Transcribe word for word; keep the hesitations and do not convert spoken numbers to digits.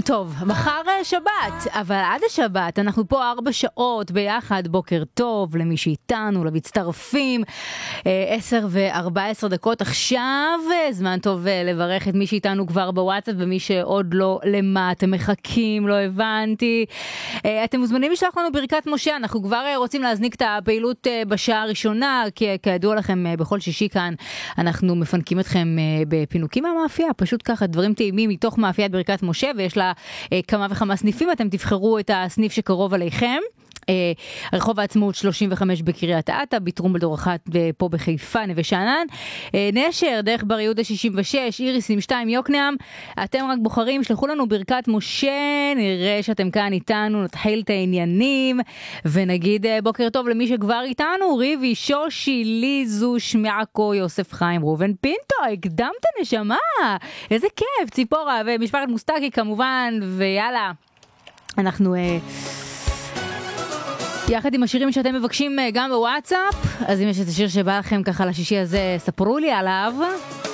טוב, מחר שבת, אבל עד השבת אנחנו פה ארבע שעות ביחד. בוקר טוב למי שאיתנו, למצטרפים. עשר וארבע עשרה דקות עכשיו, זמן טוב לברך את מי שאיתנו כבר בוואטסאפ ומי שעוד לא. למה אתם מחכים? לא הבנתי. אתם מוזמנים לשלוח לנו ברכת משה, אנחנו כבר רוצים להזניק את הפעילות בשעה הראשונה, כי כידוע לכם בכל שישי כאן אנחנו מפנקים אתכם בפינוקים מהמאפייה, פשוט ככה דברים טעימים מתוך מאפיית ברכת משה, ויש לה כמה וכמה סניפים, אתם תבחרו את הסניף שקרוב עליכם. רחוב העצמאות שלושים וחמש בקריית אתא, בטרומפלדור אחת פה בחיפה, נווה שאנן, נשר דרך בר יהודה שישים ושש, איריסים שתיים יוקנעם. אתם רק בוחרים, שלחו לנו ברכת משה, נראה שאתם כאן איתנו, נתחיל את העניינים ונגיד בוקר טוב למי שכבר איתנו. ריבי, שושי, ליזוש מעכו, יוסף חיים, ראובן פינטו, הקדמת נשמה, איזה כיף. ציפורה ומשפחת מוסטקי כמובן, ויאללה, אנחנו יחד עם השירים שאתם מבקשים גם בוואטסאפ. אז אם יש איזה שיר שבא לכם ככה לשישי הזה, ספרו לי עליו.